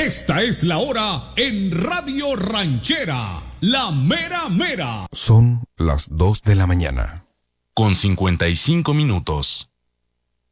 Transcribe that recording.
Esta es la hora en Radio Ranchera, la mera mera. Son las 2 de la mañana. Con 55 minutos.